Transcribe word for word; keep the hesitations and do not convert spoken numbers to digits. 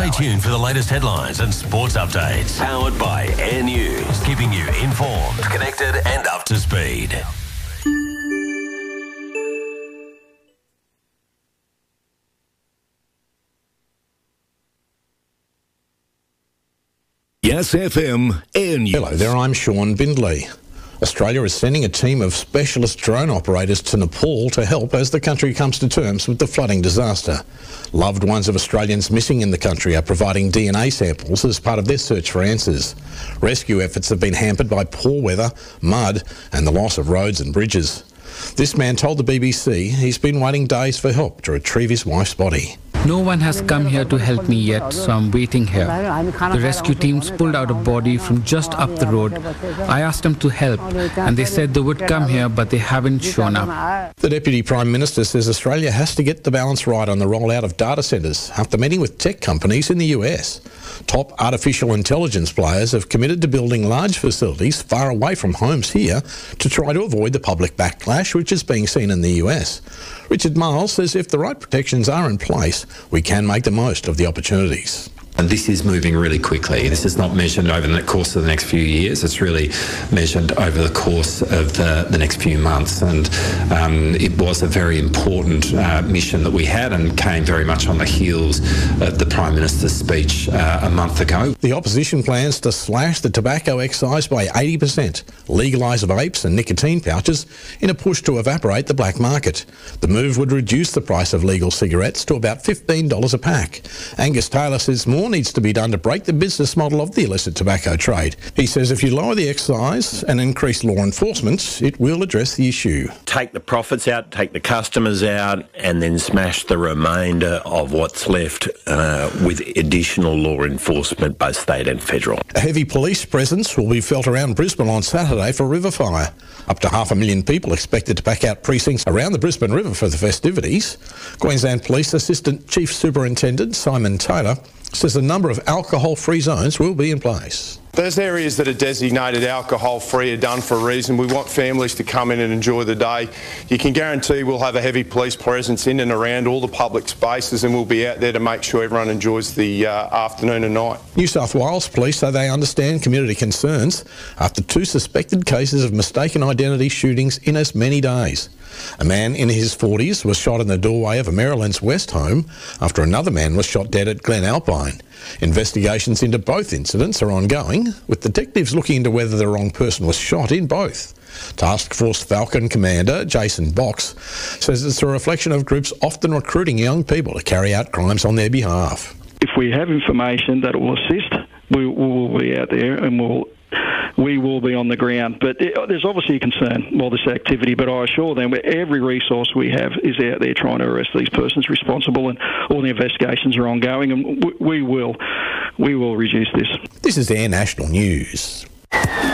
Stay tuned for the latest headlines and sports updates. Powered by Air News, keeping you informed, connected and up to speed. Yes F M Air News. Hello there, I'm Sean Bindley. Australia is sending a team of specialist drone operators to Nepal to help as the country comes to terms with the flooding disaster. Loved ones of Australians missing in the country are providing D N A samples as part of their search for answers. Rescue efforts have been hampered by poor weather, mud and the loss of roads and bridges. This man told the B B C he's been waiting days for help to retrieve his wife's body. No one has come here to help me yet, so I'm waiting here. The rescue teams pulled out a body from just up the road. I asked them to help, and they said they would come here, but they haven't shown up. The Deputy Prime Minister says Australia has to get the balance right on the rollout of data centres after meeting with tech companies in the U S. Top artificial intelligence players have committed to building large facilities far away from homes here to try to avoid the public backlash which is being seen in the U S. Richard Miles says if the right protections are in place, we can make the most of the opportunities. And this is moving really quickly. This is not measured over the course of the next few years. It's really measured over the course of the, the next few months. And um, it was a very important uh, mission that we had and came very much on the heels of the Prime Minister's speech uh, a month ago. The opposition plans to slash the tobacco excise by eighty percent, legalise vapes and nicotine pouches in a push to evaporate the black market. The move would reduce the price of legal cigarettes to about fifteen dollars a pack. Angus Taylor says more needs to be done to break the business model of the illicit tobacco trade. He says if you lower the excise and increase law enforcement, it will address the issue. Take the profits out, take the customers out, and then smash the remainder of what's left uh, with additional law enforcement, both state and federal. A heavy police presence will be felt around Brisbane on Saturday for River Fire. Up to half a million people expected to pack out precincts around the Brisbane River for the festivities. Queensland Police Assistant Chief Superintendent Simon Taylor says a number of alcohol-free zones will be in place. Those areas that are designated alcohol-free are done for a reason. We want families to come in and enjoy the day. You can guarantee we'll have a heavy police presence in and around all the public spaces, and we'll be out there to make sure everyone enjoys the uh, afternoon and night. New South Wales Police say they understand community concerns after two suspected cases of mistaken identity shootings in as many days. A man in his forties was shot in the doorway of a Maryland's West home after another man was shot dead at Glen Alpine. Investigations into both incidents are ongoing, with detectives looking into whether the wrong person was shot in both. Task Force Falcon Commander Jason Box says it's a reflection of groups often recruiting young people to carry out crimes on their behalf. If we have information that will assist, we will be out there and we'll we will be on the ground. But there's obviously a concern while this activity, but I assure them every resource we have is out there trying to arrest these persons responsible, and all the investigations are ongoing, and we will, we will reduce this. This is Air National News.